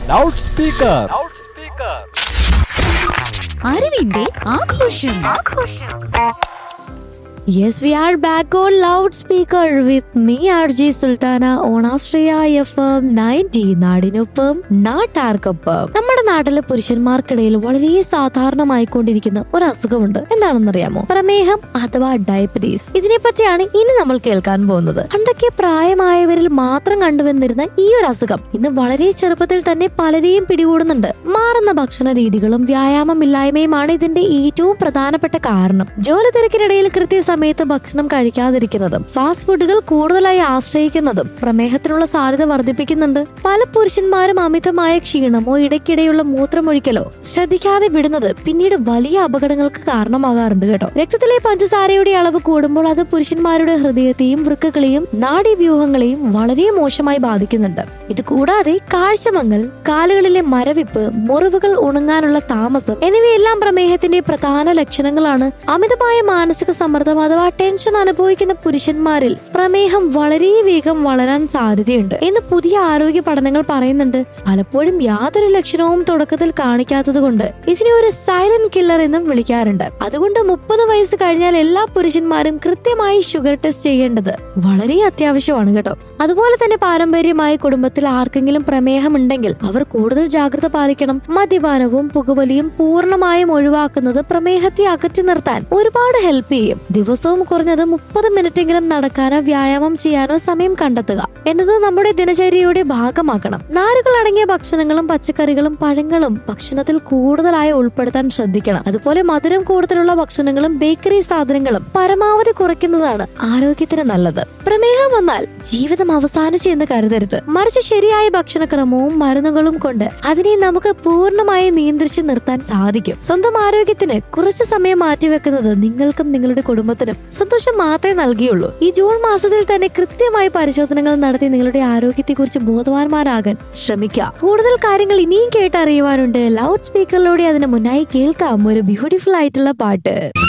Loud speaker. അറിവിന്റെ ആഘോഷം. Yes, we are back on loudspeaker with me, RJ Sultana, on Astraya FM 90. നാടിനൊപ്പം നാട്ടാർക്കൊപ്പം. നമ്മുടെ നാട്ടിലെ പുരുഷന്മാർക്കിടയിൽ വളരെ സാധാരണമായിക്കൊണ്ടിരിക്കുന്ന ഒരു അസുഖമുണ്ട്. എന്താണെന്നറിയാമോ? പ്രമേഹം അഥവാ ഡയബറ്റീസ്. ഇതിനെപ്പറ്റിയാണ് ഇനി നമ്മൾ കേൾക്കാൻ പോകുന്നത്. പണ്ടൊക്കെ പ്രായമായവരിൽ മാത്രം കണ്ടുവന്നിരുന്ന ഈ ഒരു അസുഖം ഇന്ന് വളരെ ചെറുപ്പത്തിൽ തന്നെ പലരെയും പിടികൂടുന്നുണ്ട്. മാറുന്ന ഭക്ഷണ രീതികളും വ്യായാമമില്ലായ്മയുമാണ് ഇതിന്റെ ഏറ്റവും പ്രധാനപ്പെട്ട കാരണം. ജോലി തിരക്കിനിടയിൽ കൃത്യസമയത്ത് ഭക്ഷണം കഴിക്കാതിരിക്കുന്നതും ഫാസ്റ്റ് ഫുഡുകൾ കൂടുതലായി ആശ്രയിക്കുന്നതും പ്രമേഹത്തിനുള്ള സാധ്യത വർദ്ധിപ്പിക്കുന്നുണ്ട്. പല പുരുഷന്മാരും അമിതമായ ക്ഷീണമോ ഇടയ്ക്കിടെയുള്ള മൂത്രമൊഴിക്കലോ ശ്രദ്ധിക്കാതെ വിടുന്നത് പിന്നീട് വലിയ അപകടങ്ങൾക്ക് കാരണമാകാറുണ്ട് കേട്ടോ. രക്തത്തിലെ പഞ്ചസാരയുടെ അളവ് കൂടുമ്പോൾ അത് പുരുഷന്മാരുടെ ഹൃദയത്തെയും വൃക്കകളെയും നാഡീവ്യൂഹങ്ങളെയും വളരെ മോശമായി ബാധിക്കുന്നുണ്ട്. ഇത് കൂടാതെ കാഴ്ചമങ്ങൽ, കാലുകളിലെ മരവിപ്പ്, മുറിവുകൾ ഉണങ്ങാനുള്ള താമസം എന്നിവയെല്ലാം പ്രമേഹത്തിന്റെ പ്രധാന ലക്ഷണങ്ങളാണ്. അമിതമായ മാനസിക സമ്മർദ്ദം അഥവാ ടെൻഷൻ അനുഭവിക്കുന്ന പുരുഷന്മാരിൽ പ്രമേഹം വളരെ വേഗം വളരാൻ സാധ്യതയുണ്ട് എന്ന് പുതിയ ആരോഗ്യ പഠനങ്ങൾ പറയുന്നുണ്ട്. പലപ്പോഴും യാതൊരു ലക്ഷണവും തുടക്കത്തിൽ കാണിക്കാത്തത് കൊണ്ട് ഇതിനെ ഒരു സൈലന്റ് കില്ലർ എന്നും വിളിക്കാറുണ്ട്. അതുകൊണ്ട് 30 വയസ്സ് കഴിഞ്ഞാൽ എല്ലാ പുരുഷന്മാരും കൃത്യമായി ഷുഗർ ടെസ്റ്റ് ചെയ്യേണ്ടത് വളരെ അത്യാവശ്യമാണ് കേട്ടോ. അതുപോലെ തന്നെ പാരമ്പര്യമായി കുടുംബത്തിൽ ആർക്കെങ്കിലും പ്രമേഹം ഉണ്ടെങ്കിൽ അവർ കൂടുതൽ ജാഗ്രത പാലിക്കണം. മദ്യപാനവും പുകവലിയും പൂർണ്ണമായും ഒഴിവാക്കുന്നത് പ്രമേഹത്തെ അകറ്റി നിർത്താൻ ഒരുപാട് ഹെൽപ്പ് ചെയ്യും. ദിവസവും കുറഞ്ഞത് 30 മിനിറ്റെങ്കിലും നടക്കാനോ വ്യായാമം ചെയ്യാനോ സമയം കണ്ടെത്തുക എന്നത് നമ്മുടെ ദിനചര്യയുടെ ഭാഗമാക്കണം. നാരുകൾ അടങ്ങിയ ഭക്ഷണങ്ങളും പച്ചക്കറികളും പഴങ്ങളും ഭക്ഷണത്തിൽ കൂടുതലായി ഉൾപ്പെടുത്താൻ ശ്രദ്ധിക്കണം. അതുപോലെ മധുരം കൂടുതലുള്ള ഭക്ഷണങ്ങളും ബേക്കറി സാധനങ്ങളും പരമാവധി കുറയ്ക്കുന്നതാണ് ആരോഗ്യത്തിന് നല്ലത്. പ്രമേഹം വന്നാൽ ജീവിതം അവസാനിച്ചു എന്ന് കരുതരുത്. മറിച്ച് ശരിയായ ഭക്ഷണക്രമവും മരുന്നുകളും കൊണ്ട് അതിനെ നമുക്ക് പൂർണ്ണമായി നിയന്ത്രിച്ചു നിർത്താൻ സാധിക്കും. സ്വന്തം ആരോഗ്യത്തിന് കുറച്ച് സമയം മാറ്റിവെക്കുന്നത് നിങ്ങൾക്കും നിങ്ങളുടെ കുടുംബത്തിനും സന്തോഷം മാത്രമേ നൽകിയുള്ളൂ. ഈ ജൂൺ മാസത്തിൽ തന്നെ കൃത്യമായി പരിശോധനകൾ നടത്തി നിങ്ങളുടെ ആരോഗ്യത്തെക്കുറിച്ച് ബോധവാന്മാരാകാൻ ശ്രമിക്കുക. കൂടുതൽ കാര്യങ്ങൾ ഇനിയും കേട്ടറിയുവാനുണ്ട്. ലൗഡ് സ്പീക്കറിലൂടെ അതിന് മുന്നായി കേൾക്കാം ഒരു ബ്യൂട്ടിഫുൾ ആയിട്ടുള്ള പാട്ട്.